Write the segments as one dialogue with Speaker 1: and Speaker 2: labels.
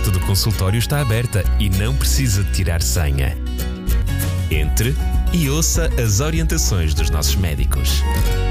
Speaker 1: porta do consultório está aberta e não precisa de tirar senha. Entre e ouça as orientações dos nossos médicos.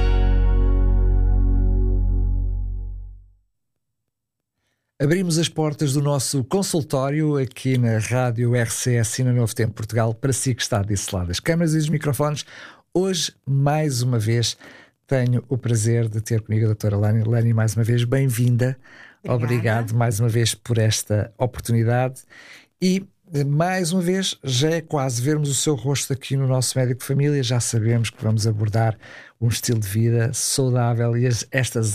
Speaker 2: Abrimos as portas do nosso consultório aqui na Rádio RCS e na Novo Tempo Portugal para si que está desse lado das câmaras e dos microfones. Hoje, mais uma vez, tenho o prazer de ter comigo a doutora Lani. Lani, mais uma vez, bem-vinda. Obrigado mais uma vez por esta oportunidade. E, mais uma vez, já é quase vermos o seu rosto aqui no nosso Médico de Família. Já sabemos que vamos abordar um estilo de vida saudável e estas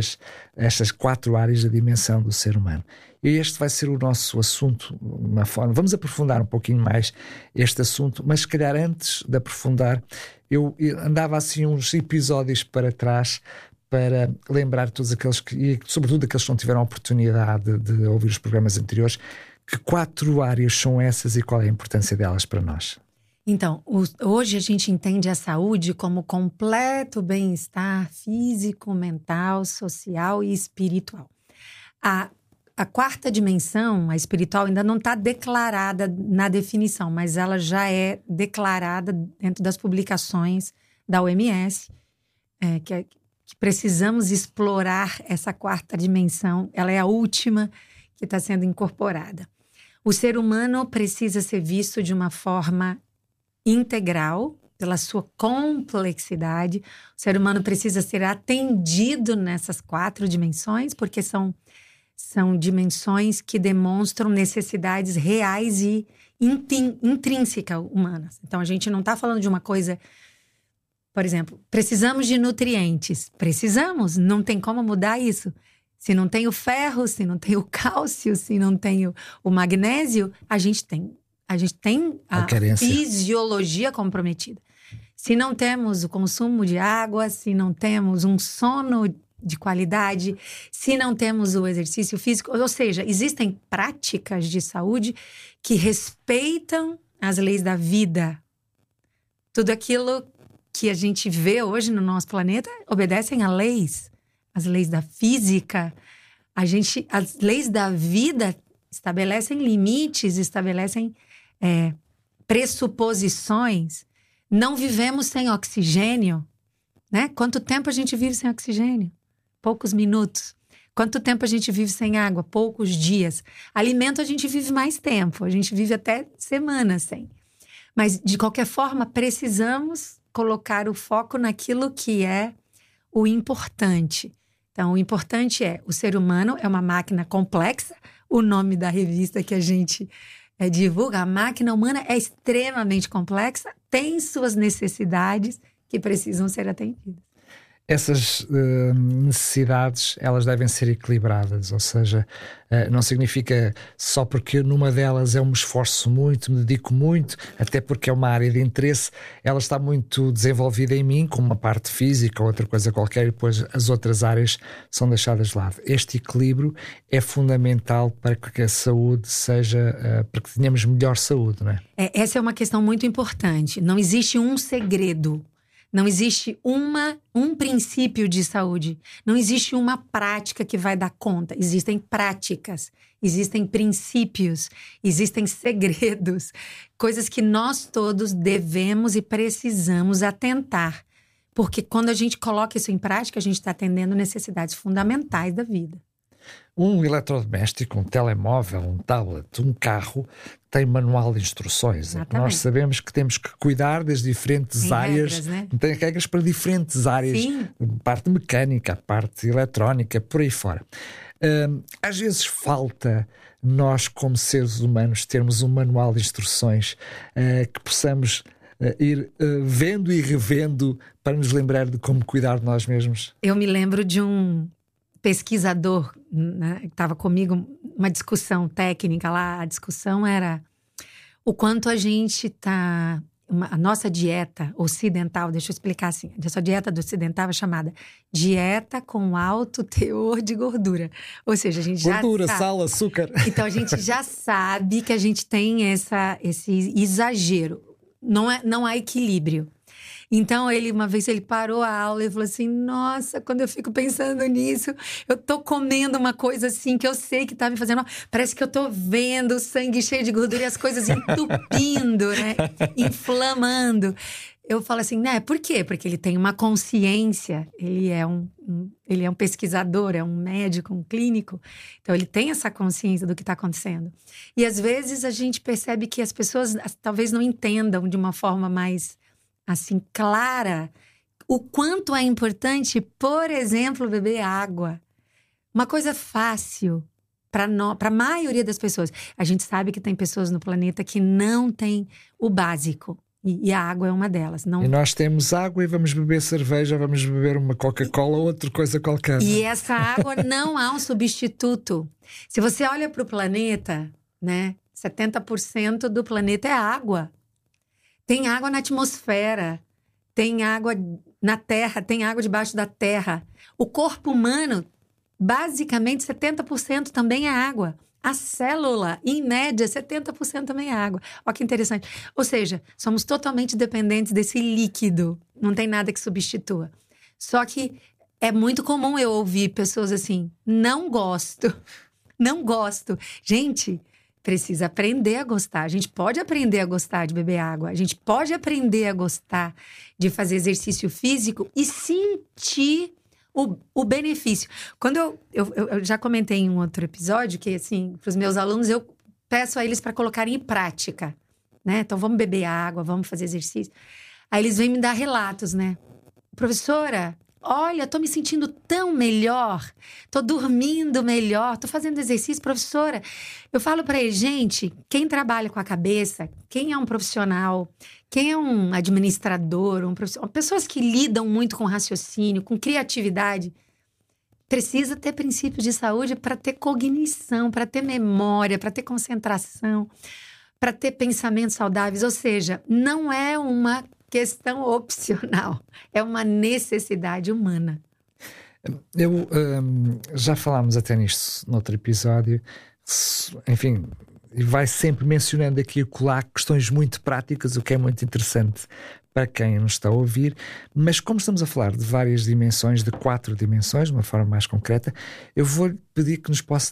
Speaker 2: 4 áreas da dimensão do ser humano. E este vai ser o nosso assunto, uma forma. Vamos aprofundar um pouquinho mais este assunto, mas se calhar antes de aprofundar, eu andava assim uns episódios para trás para lembrar todos aqueles e sobretudo aqueles que não tiveram a oportunidade de ouvir os programas anteriores, que 4 áreas são essas e qual é a importância delas para nós?
Speaker 3: Então, hoje a gente entende a saúde como completo bem-estar físico, mental, social e espiritual. A 4ª dimensão, a espiritual, ainda não está declarada na definição, mas ela já é declarada dentro das publicações da OMS, que precisamos explorar essa 4ª dimensão. Ela é a última que está sendo incorporada. O ser humano precisa ser visto de uma forma integral, pela sua complexidade. O ser humano precisa ser atendido nessas 4 dimensões, porque são dimensões que demonstram necessidades reais e intrínsecas humanas. Então, a gente não está falando de uma coisa... Por exemplo, precisamos de nutrientes. Precisamos, não tem como mudar isso. Se não tem o ferro, se não tem o cálcio, se não tem o magnésio, a gente tem a fisiologia comprometida. Se não temos o consumo de água, se não temos um sono de qualidade, se não temos o exercício físico, ou seja, existem práticas de saúde que respeitam as leis da vida. Tudo aquilo que a gente vê hoje no nosso planeta obedecem a leis. As leis da física, as leis da vida estabelecem limites, estabelecem pressuposições. Não vivemos sem oxigênio, né? Quanto tempo a gente vive sem oxigênio? Poucos minutos. Quanto tempo a gente vive sem água? Poucos dias. Alimento a gente vive mais tempo, a gente vive até semanas sem. Mas, de qualquer forma, precisamos colocar o foco naquilo que é o importante. Então, o importante o ser humano é uma máquina complexa. O nome da revista que a gente divulga, a máquina humana é extremamente complexa, tem suas necessidades que precisam ser atendidas.
Speaker 2: Essas necessidades, elas devem ser equilibradas, ou seja, não significa só porque numa delas eu me esforço muito, me dedico muito, até porque é uma área de interesse, ela está muito desenvolvida em mim, como uma parte física ou outra coisa qualquer, e depois as outras áreas são deixadas de lado. Este equilíbrio é fundamental para que a saúde seja, para que tenhamos melhor saúde, não é?
Speaker 3: Essa é uma questão muito importante. Não existe um segredo. Não existe um princípio de saúde. Não existe uma prática que vai dar conta. Existem práticas, existem princípios, existem segredos. Coisas que nós todos devemos e precisamos atentar. Porque quando a gente coloca isso em prática, a gente está atendendo necessidades fundamentais da vida.
Speaker 2: Um eletrodoméstico, um telemóvel, um tablet, um carro, tem manual de instruções. Nós sabemos que temos que cuidar das diferentes áreas.
Speaker 3: Regras, né?
Speaker 2: Tem regras para diferentes áreas.
Speaker 3: Sim.
Speaker 2: Parte mecânica, parte eletrónica, por aí fora. Às vezes falta nós, como seres humanos, termos um manual de instruções que possamos ir vendo e revendo para nos lembrar de como cuidar de nós mesmos.
Speaker 3: Eu me lembro de um pesquisador, né, que estava comigo, uma discussão técnica lá. A discussão era o quanto a gente está... A nossa dieta ocidental, deixa eu explicar assim, a nossa dieta ocidental é chamada dieta com alto teor de gordura. Ou seja, a gente já
Speaker 2: gordura,
Speaker 3: sabe,
Speaker 2: sal, açúcar.
Speaker 3: Então a gente já sabe que a gente tem esse exagero. Não há equilíbrio. Então, uma vez ele parou a aula e falou assim, nossa, quando eu fico pensando nisso, eu tô comendo uma coisa assim que eu sei que tá me fazendo mal. Parece que eu tô vendo o sangue cheio de gordura e as coisas entupindo, né? Inflamando. Eu falo assim, né? Por quê? Porque ele tem uma consciência, ele é um pesquisador, é um médico, um clínico. Então, ele tem essa consciência do que está acontecendo. E, às vezes, a gente percebe que as pessoas talvez não entendam de uma forma mais, assim, clara o quanto é importante, por exemplo, beber água. Uma coisa fácil para a maioria das pessoas. A gente sabe que tem pessoas no planeta que não têm o básico. E a água é uma delas. Não...
Speaker 2: E nós temos água e vamos beber cerveja, vamos beber uma Coca-Cola ou outra coisa qualquer.
Speaker 3: E essa água não há um substituto. Se você olha para o planeta, né, 70% do planeta é água. Tem água na atmosfera, tem água na terra, tem água debaixo da terra. O corpo humano, basicamente, 70% também é água. A célula, em média, 70% também é água. Olha que interessante. Ou seja, somos totalmente dependentes desse líquido. Não tem nada que substitua. Só que é muito comum eu ouvir pessoas assim, não gosto. Gente, precisa aprender a gostar. A gente pode aprender a gostar de beber água. A gente pode aprender a gostar de fazer exercício físico e sentir o benefício. Quando eu já comentei em um outro episódio que, assim, para os meus alunos, eu peço a eles para colocarem em prática, né? Então, vamos beber água, vamos fazer exercício. Aí eles vêm me dar relatos, né? Professora, olha, tô me sentindo tão melhor, tô dormindo melhor, tô fazendo exercício, professora. Eu falo para eles, gente, quem trabalha com a cabeça, quem é um profissional, quem é um administrador, pessoas que lidam muito com raciocínio, com criatividade, precisa ter princípios de saúde para ter cognição, para ter memória, para ter concentração, para ter pensamentos saudáveis. Ou seja, não é uma questão opcional, é uma necessidade humana.
Speaker 2: Já falámos até nisto noutro episódio, enfim, vai sempre mencionando aqui e colar questões muito práticas, o que é muito interessante para quem nos está a ouvir, mas como estamos a falar de várias dimensões, de 4 dimensões, de uma forma mais concreta, eu vou-lhe pedir que nos possa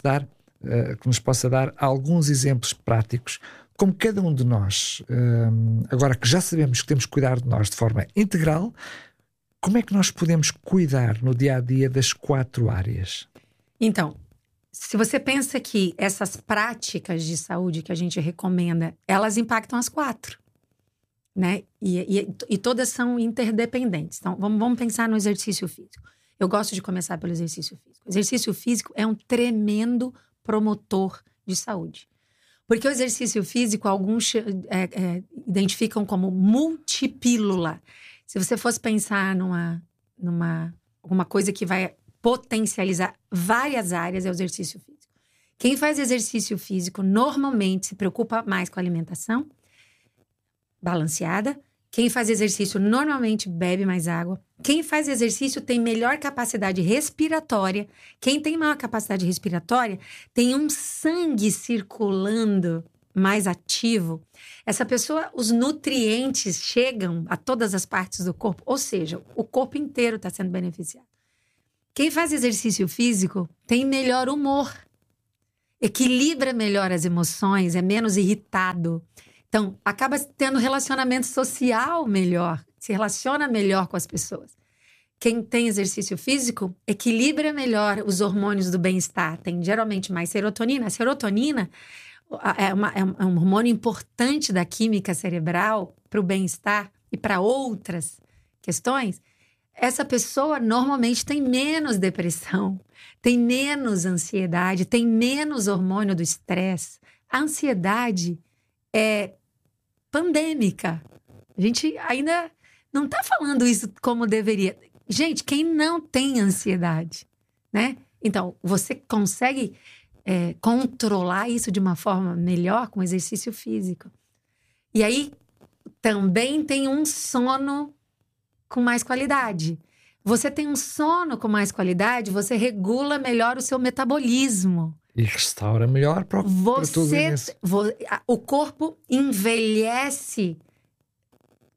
Speaker 2: dar alguns exemplos práticos, como cada um de nós, agora que já sabemos que temos que cuidar de nós de forma integral, como é que nós podemos cuidar no dia-a-dia das 4 áreas? Então, se você pensa que essas práticas de saúde que a gente recomenda, elas impactam as 4, né? E todas são interdependentes. Então, vamos pensar no exercício físico. Eu gosto de começar pelo exercício físico. O exercício físico é um tremendo promotor de saúde. Porque o exercício físico, alguns identificam como multipílula. Se você fosse pensar numa coisa que vai potencializar várias áreas, é o exercício físico. Quem faz exercício físico normalmente se preocupa mais com a alimentação balanceada. Quem faz exercício normalmente bebe mais água. Quem faz exercício tem melhor capacidade respiratória. Quem tem maior capacidade respiratória tem um sangue circulando mais ativo. Essa pessoa, os nutrientes chegam a todas as partes do corpo, ou seja, o corpo inteiro está sendo beneficiado. Quem faz exercício físico tem melhor humor, equilibra melhor as emoções, é menos irritado. Então, acaba tendo relacionamento social melhor, se relaciona melhor com as pessoas. Quem tem exercício físico equilibra melhor os hormônios do bem-estar. Tem geralmente mais serotonina. A serotonina é um hormônio importante da química cerebral para o bem-estar e para outras questões. Essa pessoa normalmente tem menos depressão, tem menos ansiedade, tem menos hormônio do estresse. A ansiedade é pandêmica. A gente ainda não está falando isso como deveria. Gente, quem não tem ansiedade, né? Então, você consegue controlar isso de uma forma melhor com exercício físico. E aí, também tem um sono com mais qualidade. Você tem um sono com mais qualidade, você regula melhor o seu metabolismo. E restaura melhor para tudo isso.
Speaker 3: O corpo envelhece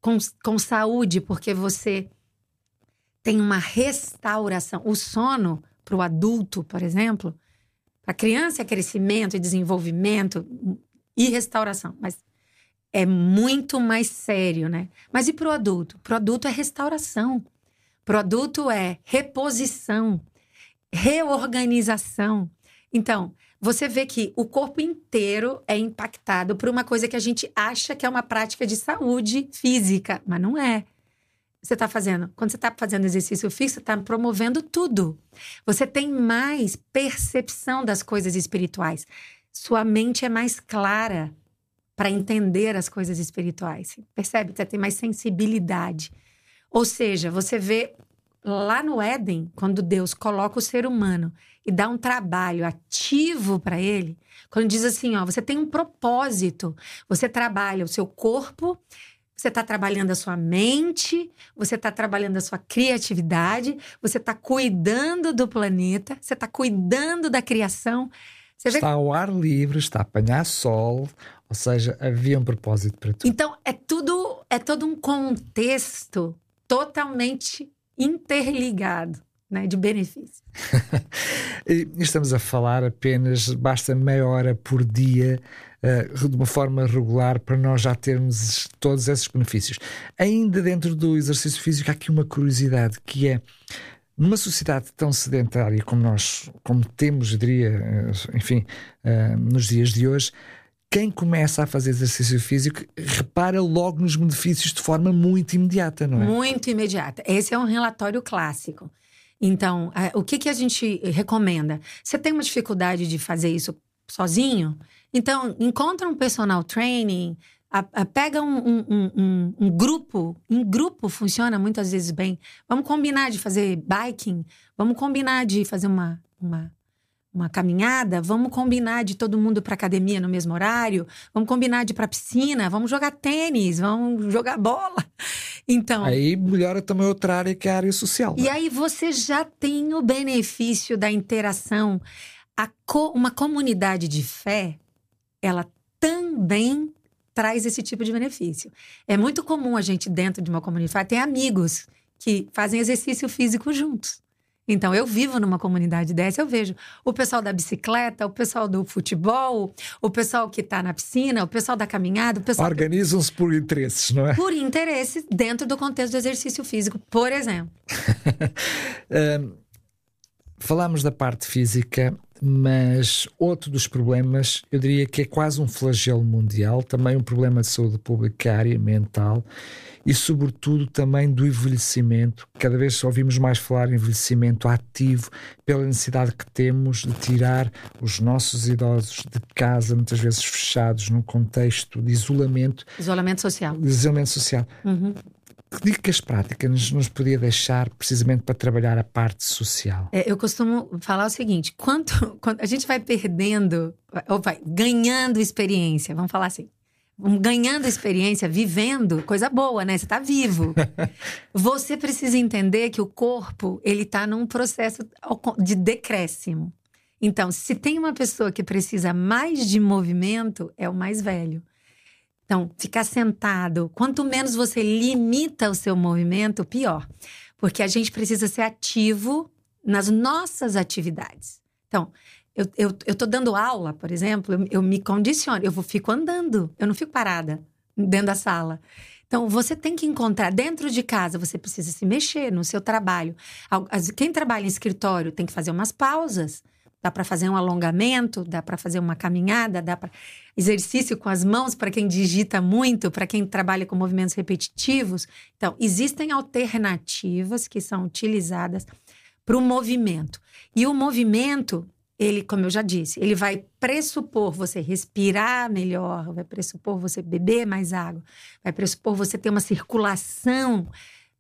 Speaker 3: com saúde, porque você tem uma restauração. O sono, para o adulto, por exemplo, para a criança é crescimento e desenvolvimento e restauração, mas é muito mais sério, né? Mas e para o adulto? Para o adulto é restauração. Para o adulto é reposição, reorganização. Então, você vê que o corpo inteiro é impactado por uma coisa que a gente acha que é uma prática de saúde física, mas não é. Quando você está fazendo exercício físico, você está promovendo tudo. Você tem mais percepção das coisas espirituais. Sua mente é mais clara para entender as coisas espirituais. Percebe? Você tem mais sensibilidade. Ou seja, você vê lá no Éden, quando Deus coloca o ser humano e dá um trabalho ativo para ele, quando diz assim, ó, você tem um propósito, você trabalha o seu corpo, você está trabalhando a sua mente, você está trabalhando a sua criatividade, você está cuidando do planeta, você está cuidando da criação.
Speaker 2: Está ao ar livre, está a apanhar sol, ou seja, havia um propósito para tudo.
Speaker 3: Então, é todo um contexto totalmente interligado, né, de benefício.
Speaker 2: E estamos a falar apenas, basta meia hora por dia, de uma forma regular, para nós já termos todos esses benefícios. Ainda dentro do exercício físico há aqui uma curiosidade, que é, numa sociedade tão sedentária como temos, eu diria, enfim, nos dias de hoje, quem começa a fazer exercício físico repara logo nos benefícios de forma muito imediata, não é?
Speaker 3: Muito imediata. Esse é um relatório clássico. Então, o que a gente recomenda? Você tem uma dificuldade de fazer isso sozinho? Então, encontra um personal training, pega um grupo. Em grupo funciona muitas vezes bem. Vamos combinar de fazer biking? Vamos combinar de fazer uma caminhada? Vamos combinar de todo mundo para academia no mesmo horário? Vamos combinar de ir para piscina? Vamos jogar tênis? Vamos jogar bola? Então,
Speaker 2: aí melhora também outra área, que é a área social.
Speaker 3: E aí você já tem o benefício da interação. Uma comunidade de fé, ela também traz esse tipo de benefício. É muito comum a gente, dentro de uma comunidade, ter amigos que fazem exercício físico juntos. Então, eu vivo numa comunidade dessa, eu vejo o pessoal da bicicleta, o pessoal do futebol, o pessoal que está na piscina, o pessoal da caminhada, o pessoal...
Speaker 2: Organizam-se por interesses, não é?
Speaker 3: Por interesses dentro do contexto do exercício físico, por exemplo.
Speaker 2: Falámos da parte física, mas outro dos problemas, eu diria que é quase um flagelo mundial, também um problema de saúde pública, a área mental, e sobretudo também do envelhecimento. Cada vez ouvimos mais falar em envelhecimento ativo, pela necessidade que temos de tirar os nossos idosos de casa, muitas vezes fechados num contexto de isolamento.
Speaker 3: Isolamento social.
Speaker 2: Uhum. Que dicas práticas nos podia deixar precisamente para trabalhar a parte social?
Speaker 3: Eu costumo falar o seguinte, quando a gente vai perdendo, ou vai ganhando experiência, vamos falar assim, ganhando experiência, vivendo, coisa boa, né? Você está vivo. Você precisa entender que o corpo, ele está num processo de decréscimo. Então, se tem uma pessoa que precisa mais de movimento, é o mais velho. Então, ficar sentado, quanto menos você limita o seu movimento, pior. Porque a gente precisa ser ativo nas nossas atividades. Então, eu tô dando aula, por exemplo, eu me condiciono, fico andando, eu não fico parada dentro da sala. Então, você tem que encontrar, dentro de casa, você precisa se mexer no seu trabalho. Quem trabalha em escritório tem que fazer umas pausas. Dá para fazer um alongamento, dá para fazer uma caminhada, dá para exercício com as mãos para quem digita muito, para quem trabalha com movimentos repetitivos. Então, existem alternativas que são utilizadas para o movimento. E o movimento, ele, como eu já disse, ele vai pressupor você respirar melhor, vai pressupor você beber mais água, vai pressupor você ter uma circulação.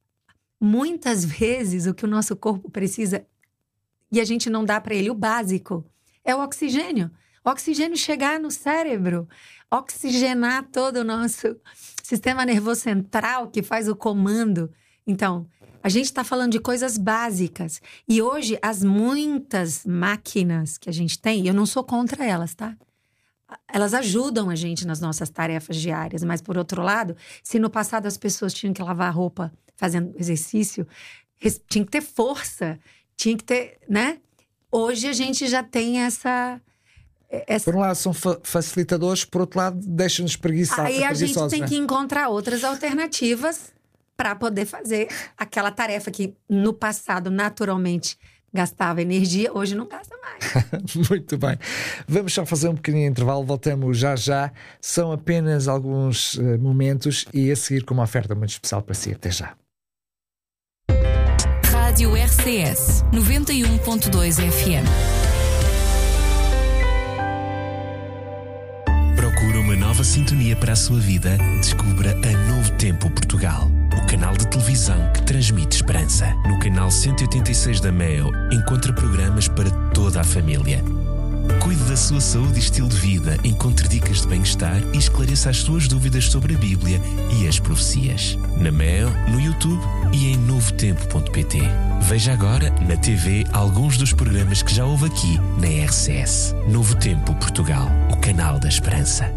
Speaker 3: Muitas vezes, o que o nosso corpo precisa e a gente não dá para ele o básico, é o oxigênio. O oxigênio chegar no cérebro, oxigenar todo o nosso sistema nervoso central que faz o comando. Então, a gente está falando de coisas básicas. E hoje, as muitas máquinas que a gente tem, eu não sou contra elas, tá? elas ajudam a gente nas nossas tarefas diárias. Mas, por outro lado, se no passado as pessoas tinham que lavar roupa fazendo exercício, tinha que ter força, tinha que ter, né? Hoje a gente já tem essa...
Speaker 2: Por um lado são facilitadores, por outro lado deixam-nos preguiçosos.
Speaker 3: Aí a gente tem que encontrar outras alternativas para poder fazer aquela tarefa que no passado naturalmente gastava energia, hoje não gasta mais.
Speaker 2: Muito bem. Vamos só fazer um pequenino intervalo, voltamos já. São apenas alguns momentos e a seguir com uma oferta muito especial para si. Até já.
Speaker 4: Rádio RCS 91.2 FM.
Speaker 1: Procura uma nova sintonia para a sua vida? Descubra a Novo Tempo Portugal, o canal de televisão que transmite esperança. No canal 186 da MEO, encontra programas para toda a família. Cuide da sua saúde e estilo de vida, encontre dicas de bem-estar e esclareça as suas dúvidas sobre a Bíblia e as profecias. Na MEO, no YouTube e em novotempo.pt. Veja agora na TV alguns dos programas que já houve aqui na RCS. Novo Tempo Portugal, o canal da esperança.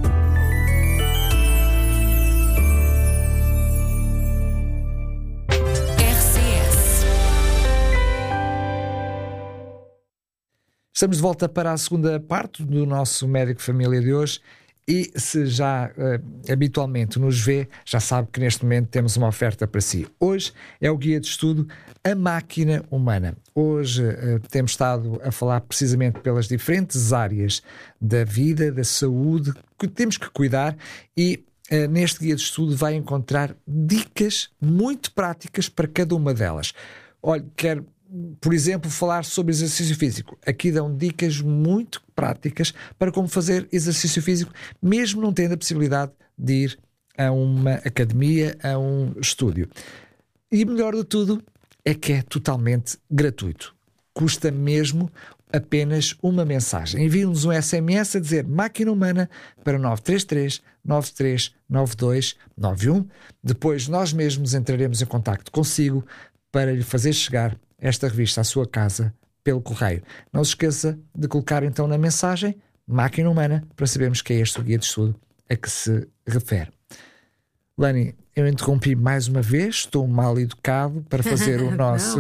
Speaker 2: Estamos de volta para a segunda parte do nosso Médico Família de hoje e se já habitualmente nos vê, já sabe que neste momento temos uma oferta para si. Hoje é o guia de estudo A Máquina Humana. Hoje temos estado a falar precisamente pelas diferentes áreas da vida, da saúde, que temos que cuidar e neste guia de estudo vai encontrar dicas muito práticas para cada uma delas. Olha, quero... Por exemplo, falar sobre exercício físico. Aqui dão dicas muito práticas para como fazer exercício físico, mesmo não tendo a possibilidade de ir a uma academia, a um estúdio. E melhor de tudo é que é totalmente gratuito. Custa mesmo apenas uma mensagem. Envie-nos um SMS a dizer Máquina Humana para 933 93 92 91. Depois nós mesmos entraremos em contacto consigo para lhe fazer chegar esta revista à sua casa pelo correio. Não se esqueça de colocar então na mensagem Máquina Humana para sabermos que é este o guia de estudo a que se refere. Lani, eu interrompi mais uma vez, estou mal educado para fazer o nosso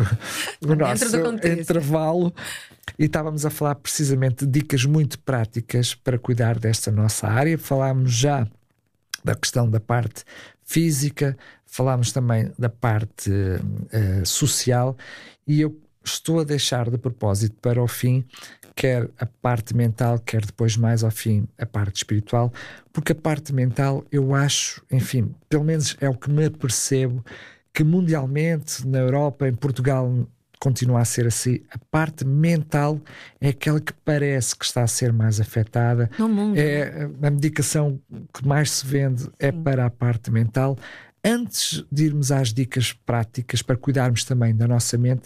Speaker 2: intervalo e estávamos a falar precisamente de dicas muito práticas para cuidar desta nossa área. Falámos já da questão da parte física, falámos também da parte social e eu estou a deixar de propósito para o fim, quer a parte mental, quer depois mais ao fim a parte espiritual, porque a parte mental eu acho, enfim, pelo menos é o que me apercebo, que mundialmente, na Europa, em Portugal, continua a ser assim. A parte mental é aquela que parece que está a ser mais afetada.
Speaker 3: No mundo.
Speaker 2: É a medicação que mais se vende é para a parte mental. Antes de irmos às dicas práticas para cuidarmos também da nossa mente,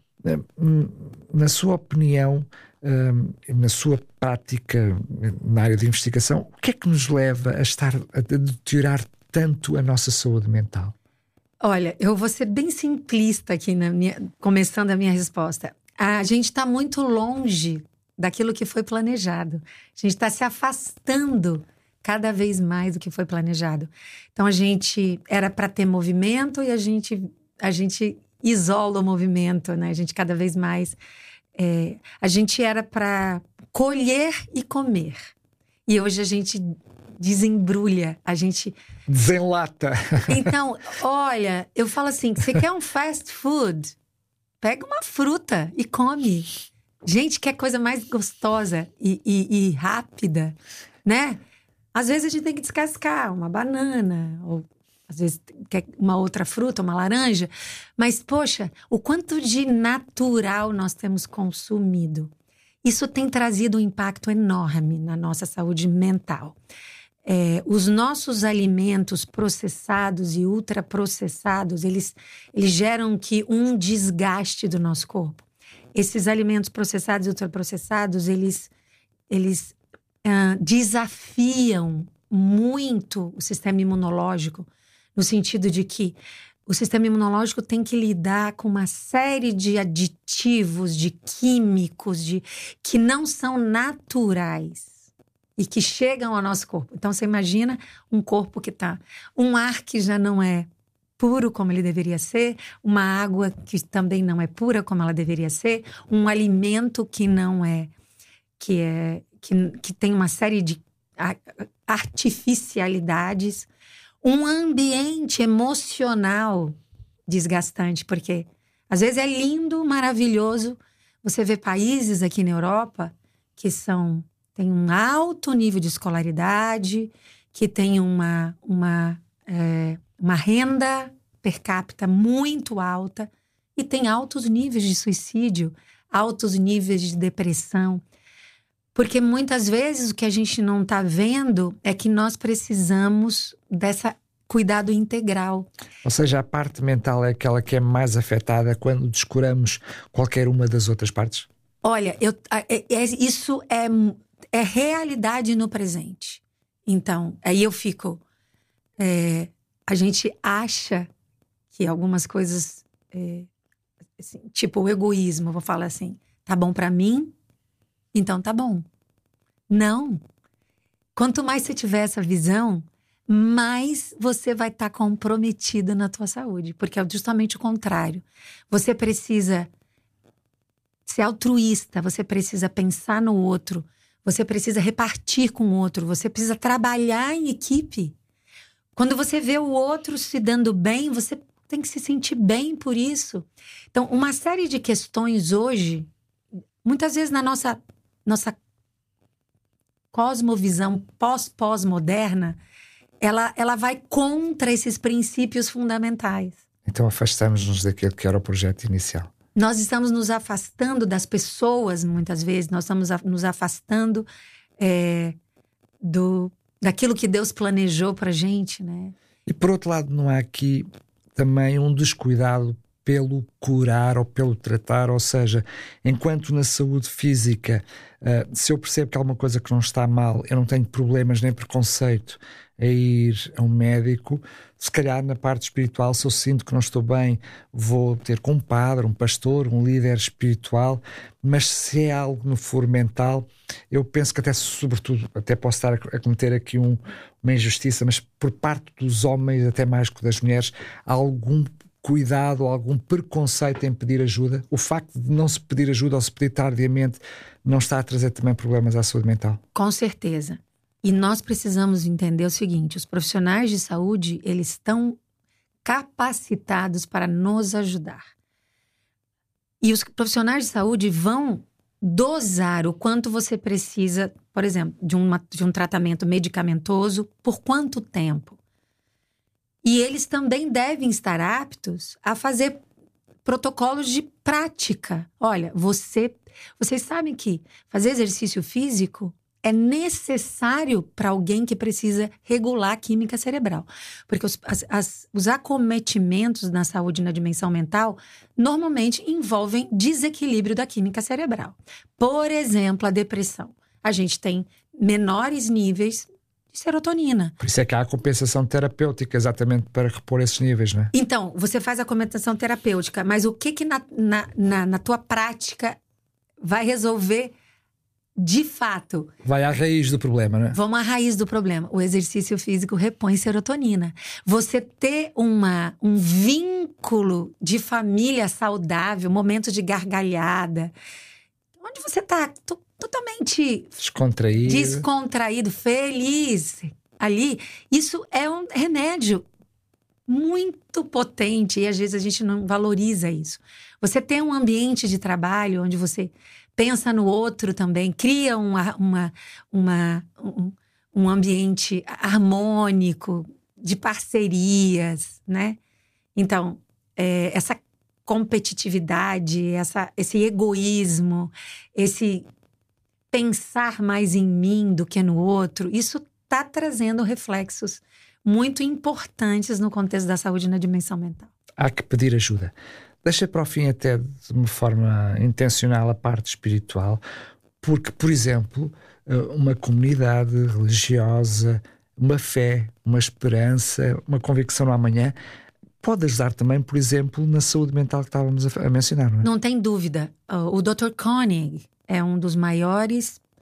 Speaker 2: na sua opinião, na sua prática na área de investigação, o que é que nos leva a deteriorar tanto a nossa saúde mental?
Speaker 3: Olha, eu vou ser bem simplista aqui começando a minha resposta. A gente está muito longe daquilo que foi planejado. A gente está se afastando cada vez mais do que foi planejado. Então a gente era para ter movimento e a gente isola o movimento, né? A gente cada vez mais... a gente era para colher e comer. E hoje a gente desembrulha, a gente...
Speaker 2: Desenlata.
Speaker 3: Então, olha, eu falo assim, você quer um fast food? Pega uma fruta e come. Gente, que coisa mais gostosa e rápida, né? Às vezes a gente tem que descascar uma banana, ou às vezes quer uma outra fruta, uma laranja. Mas, poxa, o quanto de natural nós temos consumido. Isso tem trazido um impacto enorme na nossa saúde mental. Os nossos alimentos processados e ultraprocessados, eles geram um desgaste do nosso corpo. Esses alimentos processados e ultraprocessados, eles desafiam muito o sistema imunológico, no sentido de que o sistema imunológico tem que lidar com uma série de aditivos, de químicos, que não são naturais. e que chegam ao nosso corpo. Então, você imagina um corpo que tá... Um ar que já não é puro como ele deveria ser, uma água que também não é pura como ela deveria ser, um alimento que não é... que tem uma série de artificialidades, um ambiente emocional desgastante, porque às vezes é lindo, maravilhoso. Você vê países aqui na Europa que tem um alto nível de escolaridade, que tem uma renda per capita muito alta e tem altos níveis de suicídio, altos níveis de depressão. Porque muitas vezes o que a gente não está vendo é que nós precisamos desse cuidado integral.
Speaker 2: Ou seja, a parte mental é aquela que é mais afetada quando descuramos qualquer uma das outras partes?
Speaker 3: Olha, isso é realidade no presente. Então, aí eu fico... a gente acha que algumas coisas... assim, tipo o egoísmo, vou falar assim. Tá bom pra mim? Então tá bom. Não. Quanto mais você tiver essa visão, mais você vai estar comprometido na tua saúde. Porque é justamente o contrário. Você precisa ser altruísta, você precisa pensar no outro, você precisa repartir com o outro, você precisa trabalhar em equipe. Quando você vê o outro se dando bem, você tem que se sentir bem por isso. Então, uma série de questões hoje, muitas vezes na nossa cosmovisão pós-moderna, ela vai contra esses princípios fundamentais.
Speaker 2: Então afastamos-nos daquilo que era o projeto inicial.
Speaker 3: Nós estamos nos afastando das pessoas, muitas vezes. Nós estamos nos afastando daquilo que Deus planejou pra gente, né?
Speaker 2: E por outro lado, não há aqui também um descuidado pelo curar ou pelo tratar, ou seja, enquanto na saúde física, se eu percebo que há alguma coisa que não está mal, eu não tenho problemas nem preconceito a ir a um médico. Se calhar na parte espiritual, se eu sinto que não estou bem, vou ter com um padre, um pastor, um líder espiritual. Mas se é algo no foro mental, eu penso que sobretudo, até posso estar a cometer aqui uma injustiça, mas por parte dos homens, até mais que das mulheres, há algum cuidado, algum preconceito em pedir ajuda? O facto de não se pedir ajuda ou se pedir tardiamente não está a trazer também problemas à saúde mental?
Speaker 3: Com certeza. E nós precisamos entender o seguinte: os profissionais de saúde, eles estão capacitados para nos ajudar. E os profissionais de saúde vão dosar o quanto você precisa, por exemplo, de um tratamento medicamentoso, por quanto tempo. E eles também devem estar aptos a fazer protocolos de prática. Olha, vocês sabem que fazer exercício físico é necessário para alguém que precisa regular a química cerebral. Porque os acometimentos na saúde na dimensão mental normalmente envolvem desequilíbrio da química cerebral. Por exemplo, a depressão. A gente tem menores níveis de serotonina.
Speaker 2: Por isso é que há a compensação terapêutica, exatamente para repor esses níveis, não é?
Speaker 3: Então, você faz a compensação terapêutica, mas o que na tua prática vai resolver de fato?
Speaker 2: Vai à raiz do problema, não é?
Speaker 3: Vamos à raiz do problema. O exercício físico repõe serotonina. Você ter um vínculo de família saudável, momento de gargalhada, onde você está totalmente descontraído, feliz ali, isso é um remédio muito potente e às vezes a gente não valoriza isso. Você tem um ambiente de trabalho onde você pensa no outro também, cria um ambiente harmônico, de parcerias, né? Então, essa competitividade, esse egoísmo, esse pensar mais em mim do que no outro, isso está trazendo reflexos muito importantes no contexto da saúde na dimensão mental.
Speaker 2: Há que pedir ajuda. Deixa para o fim até de uma forma intencional a parte espiritual, porque, por exemplo, uma comunidade religiosa, uma fé, uma esperança, uma convicção no amanhã, pode ajudar também, por exemplo, na saúde mental que estávamos a mencionar, não é?
Speaker 3: Não tem dúvida. O Dr. Koenig é um dos maiores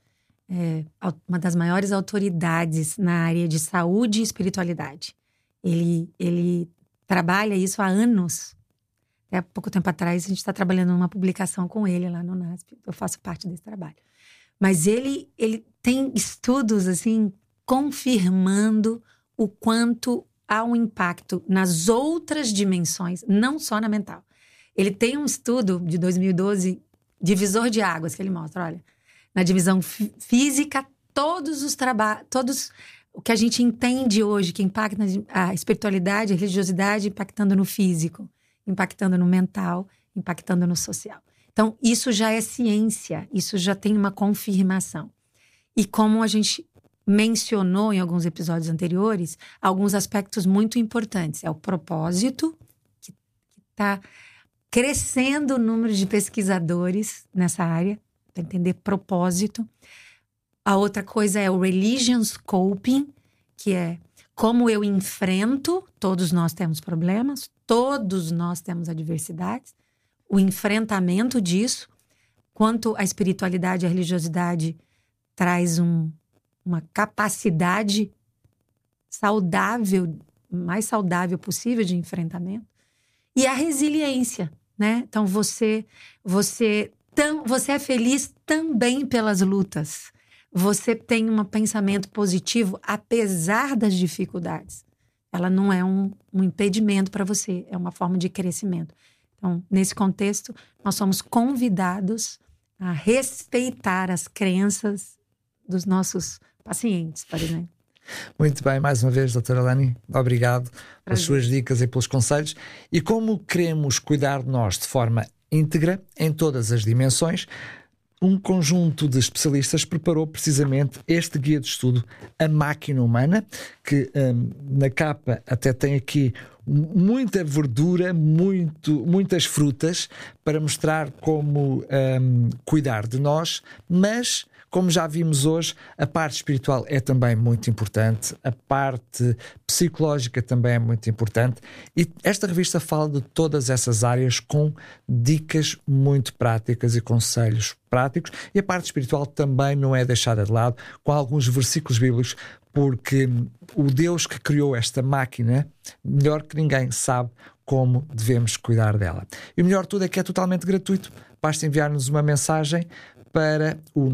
Speaker 3: uma das maiores autoridades na área de saúde e espiritualidade. Ele trabalha isso há anos. Até pouco tempo atrás, a gente está trabalhando numa publicação com ele lá no NASP. Eu faço parte desse trabalho. Mas ele tem estudos, assim, confirmando o quanto há um impacto nas outras dimensões, não só na mental. Ele tem um estudo de 2012, divisor de águas, que ele mostra, olha, na divisão física, todos o que a gente entende hoje, que impacta a espiritualidade, a religiosidade, impactando no físico, impactando no mental, impactando no social. Então, isso já é ciência, isso já tem uma confirmação. E como a gente mencionou em alguns episódios anteriores, alguns aspectos muito importantes. É o propósito, que está crescendo o número de pesquisadores nessa área, para entender propósito. A outra coisa é o religion scoping, que é como eu enfrento, todos nós temos problemas, todos nós temos adversidades, o enfrentamento disso, quanto a espiritualidade e a religiosidade traz uma capacidade saudável, mais saudável possível de enfrentamento, e a resiliência, né? Então você é feliz também pelas lutas. Você tem um pensamento positivo apesar das dificuldades. Ela não é um impedimento para você, é uma forma de crescimento. Então, nesse contexto, nós somos convidados a respeitar as crenças dos nossos pacientes, por exemplo.
Speaker 2: Muito bem, mais uma vez, doutora Lani, obrigado pelas suas dicas e pelos conselhos. E como queremos cuidar de nós de forma íntegra, em todas as dimensões, um conjunto de especialistas preparou precisamente este guia de estudo, A Máquina Humana, que na capa até tem aqui muita verdura, muitas frutas, para mostrar como cuidar de nós, mas, como já vimos hoje, a parte espiritual é também muito importante, a parte psicológica também é muito importante, e esta revista fala de todas essas áreas com dicas muito práticas e conselhos práticos, e a parte espiritual também não é deixada de lado, com alguns versículos bíblicos, porque o Deus que criou esta máquina, melhor que ninguém, sabe como devemos cuidar dela. E o melhor de tudo é que é totalmente gratuito. Basta enviar-nos uma mensagem para o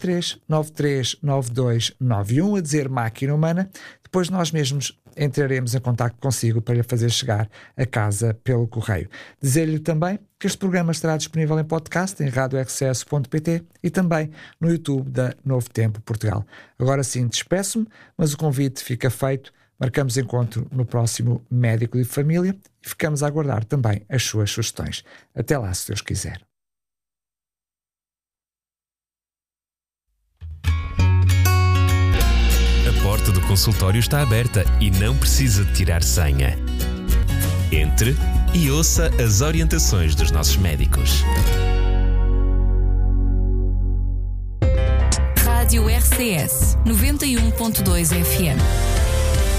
Speaker 2: 933-939291 a dizer Máquina Humana. Depois nós mesmos entraremos em contacto consigo para lhe fazer chegar a casa pelo correio. Dizer-lhe também que este programa estará disponível em podcast em radiorcs.pt e também no YouTube da Novo Tempo Portugal. Agora sim, despeço-me, mas o convite fica feito. Marcamos encontro no próximo Médico de Família e ficamos a aguardar também as suas sugestões. Até lá, se Deus quiser.
Speaker 1: A porta do consultório está aberta e não precisa de tirar senha. Entre e ouça as orientações dos nossos médicos.
Speaker 4: Rádio RCS 91.2 FM.